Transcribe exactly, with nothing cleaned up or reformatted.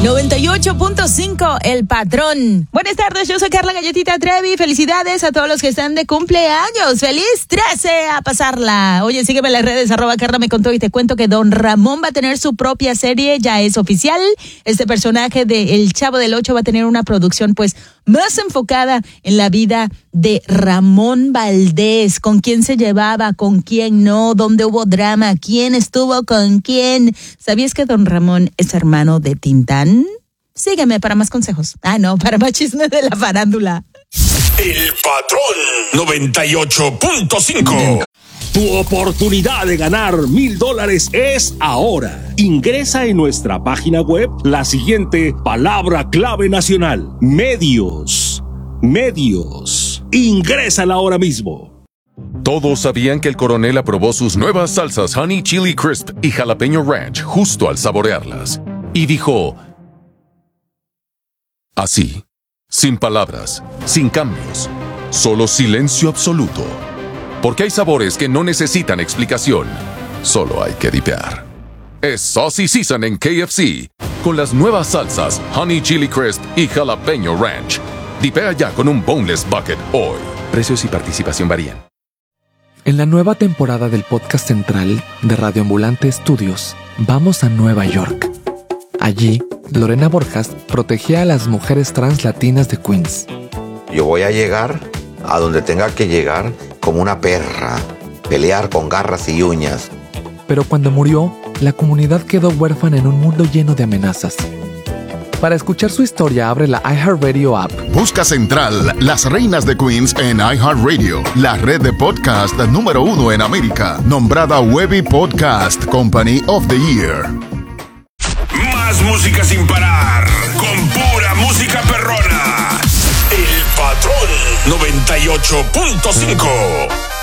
noventa y ocho punto cinco, El Patrón. Buenas tardes, yo soy Carla Galletita Trevi. Felicidades a todos los que están de cumpleaños. ¡Feliz trece a pasarla! Oye, sígueme en las redes, arroba Carla me contó, y te cuento que Don Ramón va a tener su propia serie, ya es oficial. Este personaje de El Chavo del Ocho va a tener una producción pues más enfocada en la vida de Ramón Valdés, con quién se llevaba, con quién no, dónde hubo drama, quién estuvo con quién. ¿Sabías que Don Ramón es hermano de Tintán? Sígueme para más consejos. Ah, no, para más chismes de la farándula. El Patrón noventa y ocho punto cinco. Tu oportunidad de ganar mil dólares es ahora. Ingresa en nuestra página web la siguiente palabra clave nacional: medios. Medios. Ingrésala ahora mismo. Todos sabían que el coronel aprobó sus nuevas salsas Honey Chili Crisp y Jalapeño Ranch justo al saborearlas. Y dijo... así, sin palabras, sin cambios, solo silencio absoluto. Porque hay sabores que no necesitan explicación, solo hay que dipear. Es Saucy Season en K F C, con las nuevas salsas Honey Chili Crisp y Jalapeño Ranch. Dipea ya con un Boneless Bucket hoy. Precios y participación varían. En la nueva temporada del podcast central de Radio Ambulante Estudios, vamos a Nueva York. Allí, Lorena Borjas protegía a las mujeres trans latinas de Queens. Yo voy a llegar a donde tenga que llegar como una perra, pelear con garras y uñas. Pero cuando murió, la comunidad quedó huérfana en un mundo lleno de amenazas. Para escuchar su historia, abre la iHeartRadio app. Busca Central, Las Reinas de Queens en iHeartRadio, la red de podcast número uno en América, nombrada Webby Podcast Company of the Year. Más música sin parar, con pura música perrona. El Patrón noventa y ocho punto cinco.